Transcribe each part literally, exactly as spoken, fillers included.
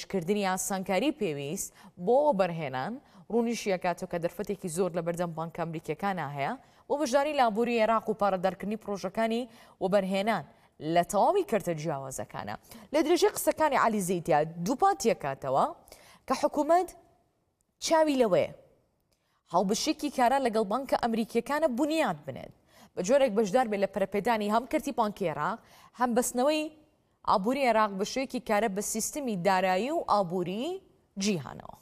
گەشتکردنی ئاسانکاری پێویست بۆ بەرهێنان ڕوونیشی ئەکاتەوە کە دەرفەتێکی زۆر لە بەردەم بانکە ئەمریکیەکانە هەیە بۆ بەشداری لابووری عێراق و پارەدارکردنی پرۆژەکانی وەبەرهێنان لە تەواوی کەرتە جیاوازەکانە. لە درێژەی قسەکانی عەلی زەیدیا دووپات تێکاتەوە کە حکوومەت چاوی لەوەیە هەڵبشێکی کارە لەگەڵ بانکە ئەمریکیەکانە بنیاد بنێت بە جۆرێک بەشدار بێت لە پەرەپێدانی هەم کردی بانکی عێراق هەم بەستنەوەی ئابووری عێراق بە شێوەیەکی کارە بە سیستمی دارایی و ئابووری جیهانەوە.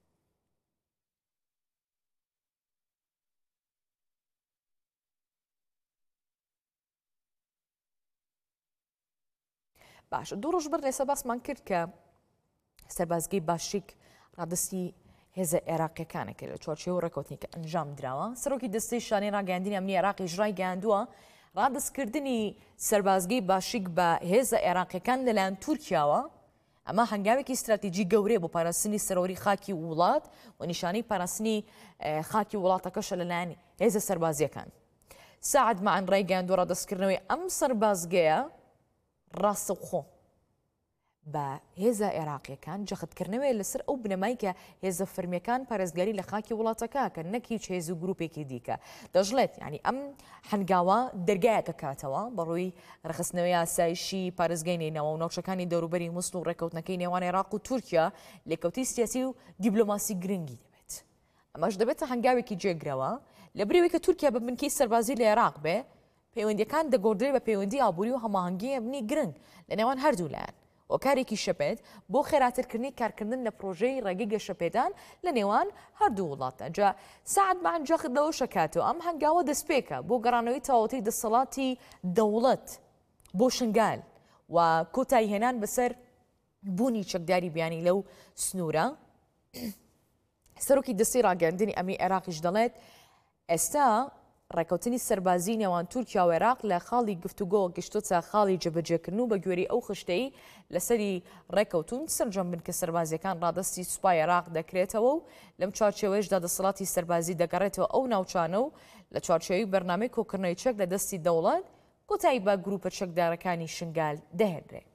باش دوو ڕۆژ بەر لێسە باسمان کرد کە سەربازگەی باشیک ڕادستی هێزە عێراقیەکانە کرد لە چوارچێوە ڕێکەوتنی کە ئەنجام درراوە. سەرۆکی دەستەی شانەی ڕاگەاندنی ئەمنی عێراقی ژڕای گەیاندووە ڕادستکردنی سەربازگەی باشیک بە هێزە عێراقیەکان لەلایەن تورکیاوە ئەمە هەنگاوێکی استراتیجی گەورەیە بۆ پاراستنی سەرۆری خاکی وڵات و نیشانەی پاراستنی خاکی وڵاتەکەشە لەلایەن هێزە سەربازیەکان. سعد مەعەن ڕایگەیاندووە ڕادستکردنەوەی ئەم سەربازگەیە ڕاستەوخۆ بە هێزە عێراقیەکان جەختکردنەوەی لەسەر ئەو بنەمای کە هێزە فەرمیەکان پارێزگاری لە خاکی وڵاتەکە کە نەک هیچ هێز و گروپێکی دیکە دەژڵێت ینی ئەم هەنگاوە دەرگایەکە کاتەوە بەڕووی ڕخستنەوەی ئاسایشی پارێزگای نێنەوە و ناوچەکانی دەوروبەری مووسڵ و ڕێکەوتنەکەی نێوان عێراق و تورکیا لێکەوتی سیاسی و دیبلۆماسی گرنگی دەبێت. ئەمەش دەبێتە هەنگاوێکی جێگرەوە لە برێوەی کە تورکیا بە بنکەی سەربازی لە عێراق بێ پەیوەندیەکان دەگۆڕدرێت بە پەیوەندی ئابووری و هەماهەنگی ئەمنی گرنگ لە نێوان هەردوو لایەن و کارێکی شەپێت بۆ خێراترکردنی کارکردن لە پرۆژەی ڕێگەی گەشەپێدان لە نێوان هەردوو وڵاتە. جا سعد مەعەن جەخت لەوە شەکاتەوە ئەم هەنگاوە دەستپێکە بۆ گەڕانەوەی تەواوەتی دەسەڵاتی دەوڵەت بۆ شنگال و کۆتایی هێنان بەسەر بوونی چەکداری بیانی لەو سنوورە. سەرۆکی دەستەی ڕاگەاندنی ئەمنی عێراقیش دەڵێت ئێستا ڕێکەوتنی سەربازی نێوان تورکیا و عێراق لە خاڵی گفتوگۆ گەشتۆچە خاڵی جێبەجێکردن و بە گوێرەی ئەو خشتەی لەسەری ڕێکەوتون سەرجەم بن کە سەربازیەکان ڕادستی سوپای عێراق دەکرێتەوە و لەم چوارچێوەیەشدا دەسەڵاتی سەربازی دەگەڕێتەوە ئەو ناوچانە و لە چوارچێوەی بەرنامەی کۆکردنەوەی چەک لە دەستی دەوڵەت کۆتایی بە گروپە چەکدارەکانی شنگال دەهێنرێت.